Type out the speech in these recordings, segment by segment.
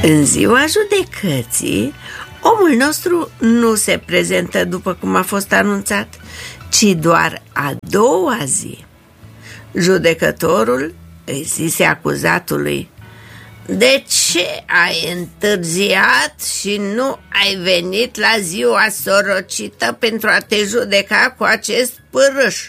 În ziua judecății, omul nostru nu se prezentă după cum a fost anunțat, ci doar a doua zi. Judecătorul îi zise acuzatului: de ce ai întârziat și nu ai venit la ziua sorocită pentru a te judeca cu acest pârâș?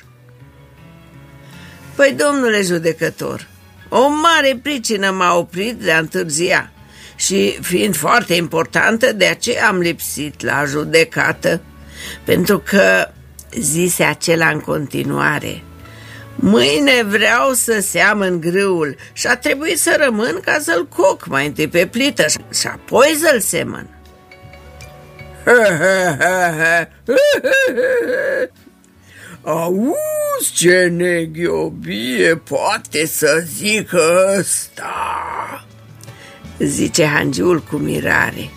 Păi, domnule judecător, o mare pricină m-a oprit de a întârzia și, fiind foarte importantă, de aceea am lipsit la judecată. Pentru că, zise acela în continuare, mâine vreau să seamăn grâul și a trebuit să rămân ca să-l coc mai întâi pe plită și apoi să-l semăn. Auzi ce neghiobie poate să zică ăsta, zice hangiul cu mirare.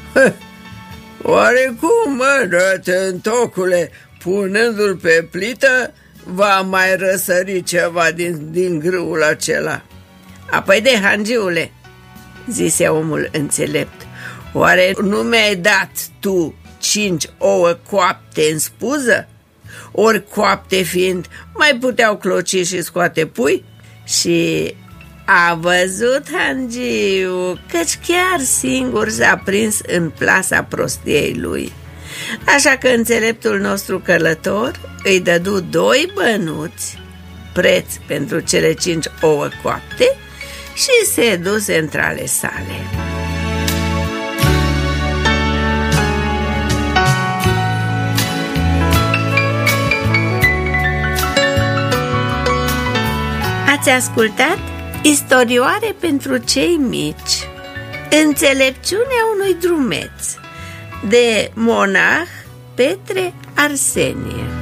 Oarecum, rătântocule, punându-l pe plită, va mai răsări ceva din grâul acela. Apoi de hangiule, zise omul înțelept, oare nu mi-ai dat tu 5 ouă coapte în spuză? Ori coapte fiind, mai puteau cloci și scoate pui? Și a văzut hangiu, căci chiar singur s-a prins în plasa prostiei lui. Așa că înțeleptul nostru călător îi dădu 2 bănuți, preț pentru cele 5 ouă coapte, și se duse între-ale sale. Ați ascultat Istorioare pentru cei mici, Înțelepciunea unui drumeț, de monah Petre Arsenie.